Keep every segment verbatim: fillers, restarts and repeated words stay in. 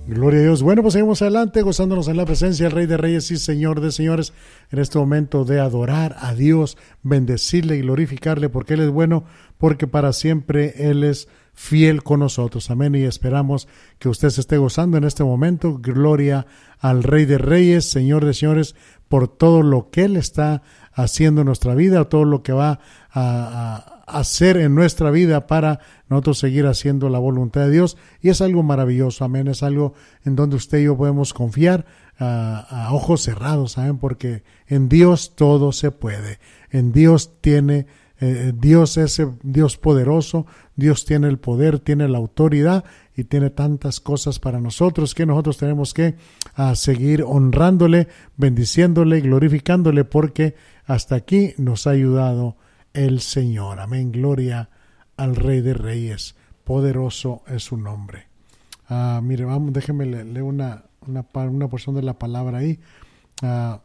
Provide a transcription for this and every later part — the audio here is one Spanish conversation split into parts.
Gloria a Dios. Bueno, pues seguimos adelante, gozándonos en la presencia del Rey de Reyes y Señor de Señores, en este momento de adorar a Dios, bendecirle y glorificarle, porque Él es bueno, porque para siempre Él es fiel con nosotros. Amén. Y esperamos que usted se esté gozando en este momento. Gloria al Rey de Reyes, Señor de Señores, por todo lo que Él está haciendo en nuestra vida, todo lo que va a, a hacer en nuestra vida para nosotros seguir haciendo la voluntad de Dios, y es algo maravilloso, amén, es algo en donde usted y yo podemos confiar a, a ojos cerrados, amén, porque en Dios todo se puede, en Dios tiene, eh, Dios es Dios poderoso, Dios tiene el poder, tiene la autoridad y tiene tantas cosas para nosotros que nosotros tenemos que uh, seguir honrándole, bendiciéndole, glorificándole, porque hasta aquí nos ha ayudado el Señor. Amén. Gloria al Rey de Reyes. Poderoso es su nombre. Uh, mire, vamos, déjeme leer una, una, una porción de la palabra ahí. Uh,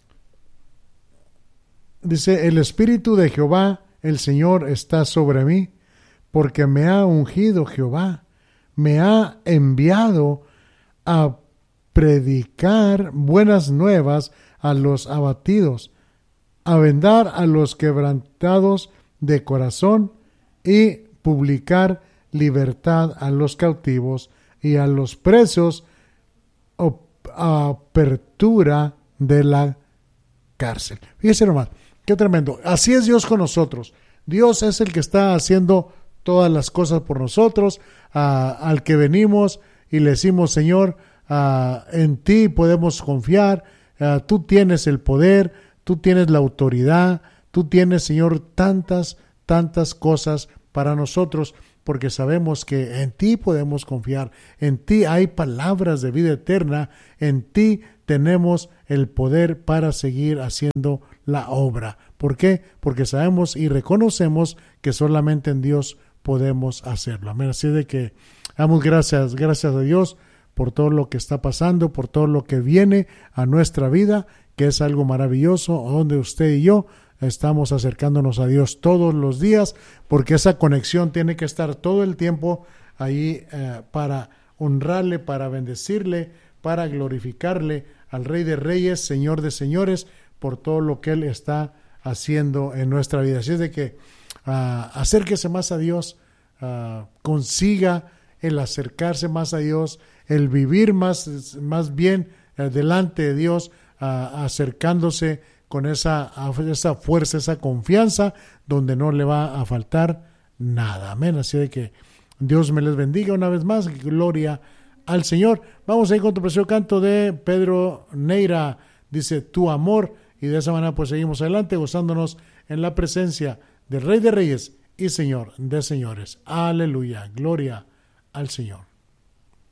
dice, el Espíritu de Jehová, el Señor, está sobre mí, porque me ha ungido Jehová, me ha enviado a predicar buenas nuevas a los abatidos, a vendar a los quebrantados de corazón y publicar libertad a los cautivos y a los presos, apertura de la cárcel. Fíjese nomás, qué tremendo. Así es Dios con nosotros. Dios es el que está haciendo todas las cosas por nosotros, uh, al que venimos y le decimos, Señor, uh, en ti podemos confiar, uh, tú tienes el poder, tú tienes la autoridad, tú tienes, Señor, tantas, tantas cosas para nosotros, porque sabemos que en ti podemos confiar, en ti hay palabras de vida eterna, en ti tenemos el poder para seguir haciendo la obra. ¿Por qué? Porque sabemos y reconocemos que solamente en Dios podemos hacerlo. Amén. Así de que damos gracias, gracias a Dios por todo lo que está pasando, por todo lo que viene a nuestra vida, que es algo maravilloso, donde usted y yo estamos acercándonos a Dios todos los días, porque esa conexión tiene que estar todo el tiempo ahí eh, para honrarle, para bendecirle, para glorificarle al Rey de Reyes, Señor de Señores, por todo lo que Él está haciendo en nuestra vida. Así es de que uh, acérquese más a Dios, uh, consiga el acercarse más a Dios, el vivir más, más bien uh, delante de Dios, uh, acercándose con esa, esa fuerza, esa confianza, donde no le va a faltar nada. Amén. Así de que Dios me les bendiga una vez más. Gloria al Señor. Vamos a ir con otro precioso canto de Pedro Neira. Dice, tu amor. Y de esa manera pues seguimos adelante, gozándonos en la presencia del Rey de Reyes y Señor de Señores. Aleluya. Gloria al Señor.